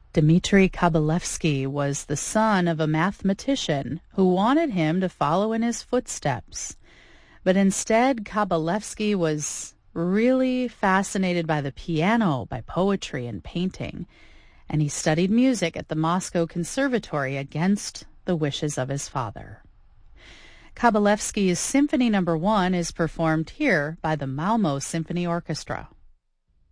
Dmitry Kabalevsky was the son of a mathematician who wanted him to follow in his footsteps. But instead, Kabalevsky was really fascinated by the piano, by poetry and painting, and he studied music at the Moscow Conservatory against the wishes of his father. Kabalevsky's Symphony No. 1 is performed here by the Malmo Symphony Orchestra.